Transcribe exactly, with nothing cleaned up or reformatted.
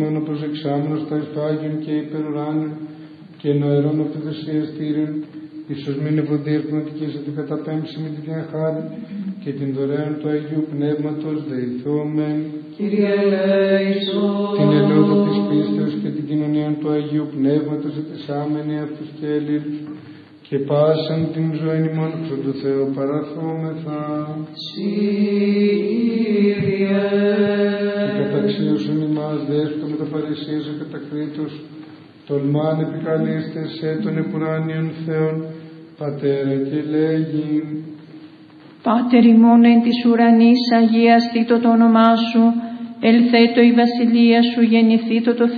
ημών όπως εξάμενος τα εις το Άγιον και υπερουράνιον και νοερών οπιδοσιαστήριων, ίσως μην ευωδιερθματικής ότι καταπέμψει με την χάρη και την δωρεάν του Αγίου Πνεύματος δεηθόμεν. Κύριε ελέησον. Την ελαιόδο της πίστεως και την κοινωνία του Αγίου Πνεύματος ετισάμενοι αυτούς και ελλήλους και πάσαν την ζωή ημών εξ του Θεού παραθόμεθα. Κύριε. Και καταξίωσον ημάς δέσποτο με τα παρησίαζα κατακρίτως, τολμάν επικαλείστε σε των επουράνιων Θεών, Πατέρα και λέγει. Πάτερ ημών εν της ουρανής, αγιαστήτω το όνομά σου, ελθέτω η βασιλεία σου, γεννηθήτω το